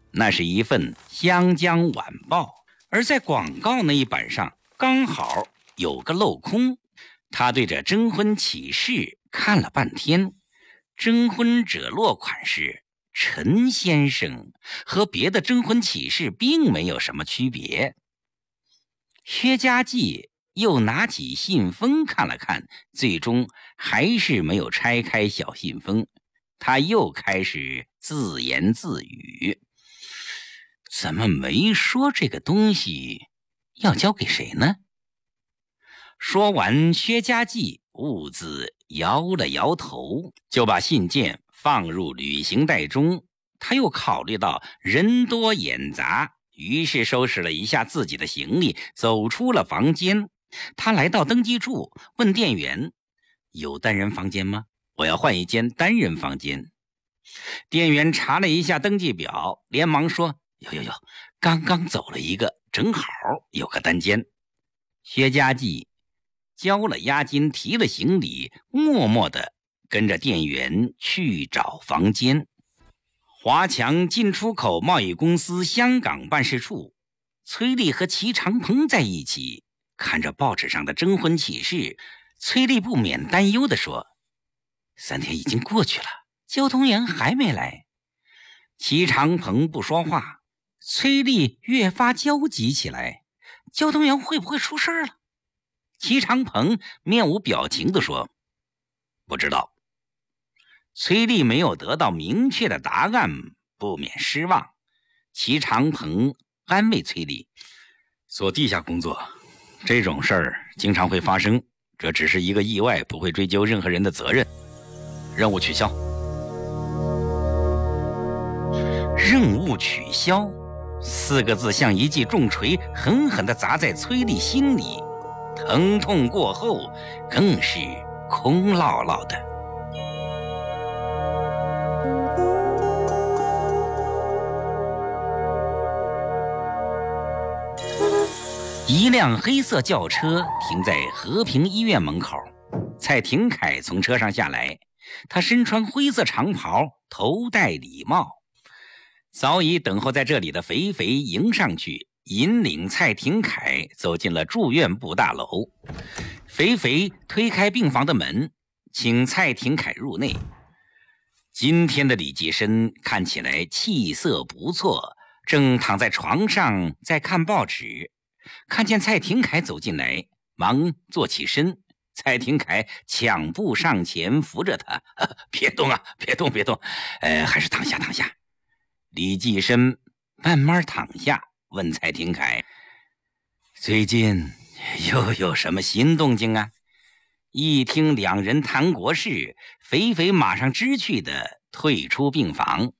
那是一份《湘江晚报》，而在广告那一版上刚好有个镂空。他对着征婚启事看了半天，征婚者落款是陈先生，和别的征婚启事并没有什么区别。薛家记又拿起信封看了看，最终还是没有拆开小信封。他又开始自言自语，怎么没说这个东西要交给谁呢？说完，薛家记兀自摇了摇头，就把信件放入旅行袋中。他又考虑到人多眼杂，于是收拾了一下自己的行李，走出了房间。他来到登记处，问店员，有单人房间吗？我要换一间单人房间。店员查了一下登记表，连忙说，有，刚刚走了一个，正好有个单间。薛家记交了押金，提了行李，默默地跟着店员去找房间。华强进出口贸易公司香港办事处，崔丽和齐长鹏在一起，看着报纸上的征婚启事，崔丽不免担忧地说，3天已经过去了，交通员还没来。齐长鹏不说话，崔丽越发焦急起来，交通员会不会出事了？齐长鹏面无表情地说，不知道。崔丽没有得到明确的答案，不免失望。齐长鹏安慰崔丽，做地下工作，这种事儿经常会发生，这只是一个意外，不会追究任何人的责任。任务取消。任务取消4个字像一记重锤，狠狠地砸在崔丽心里，疼痛过后更是空落落的。一辆黑色轿车停在和平医院门口，蔡廷锴从车上下来，他身穿灰色长袍，头戴礼帽。早已等候在这里的肥肥迎上去，引领蔡廷锴走进了住院部大楼。肥肥推开病房的门，请蔡廷锴入内。今天的李济深看起来气色不错，正躺在床上在看报纸。看见蔡廷锴走进来，忙坐起身。蔡廷锴抢步上前扶着他，别动啊，别动，还是躺下。李济深慢慢躺下，问蔡廷锴，最近又有什么新动静啊？一听两人谈国事，肥肥马上知趣地退出病房。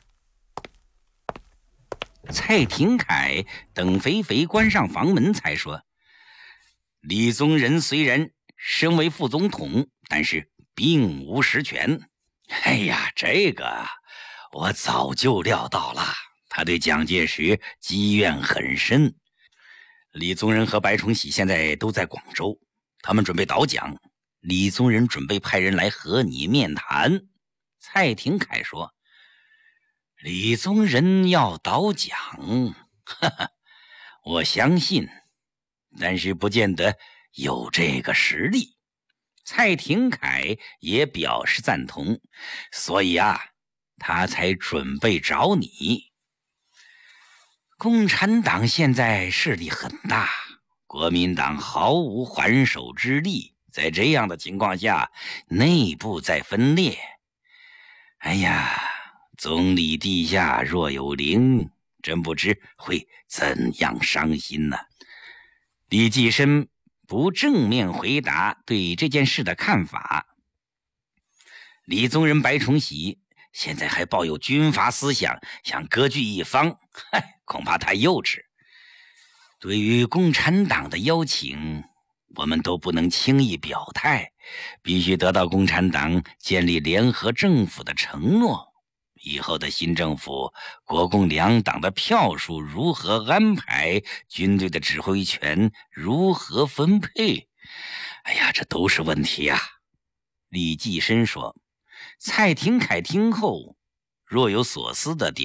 蔡廷锴等肥肥关上房门才说，李宗仁虽然身为副总统，但是并无实权。哎呀，这个我早就料到了，他对蒋介石积怨很深。李宗仁和白崇禧现在都在广州，他们准备倒蒋，李宗仁准备派人来和你面谈。蔡廷锴说，李宗仁要倒蒋，我相信，但是不见得有这个实力。蔡廷锴也表示赞同，所以他才准备找你。共产党现在势力很大，国民党毫无还手之力，在这样的情况下，内部在分裂。哎呀，总理陛下若有灵，真不知会怎样伤心呢？李济深不正面回答对这件事的看法。李宗仁、白崇禧现在还抱有军阀思想，想割据一方，恐怕太幼稚。对于共产党的邀请，我们都不能轻易表态，必须得到共产党建立联合政府的承诺。以后的新政府，国共两党的票数如何安排，军队的指挥权如何分配，哎呀，这都是问题啊。李济深说。蔡廷锴听后若有所思地点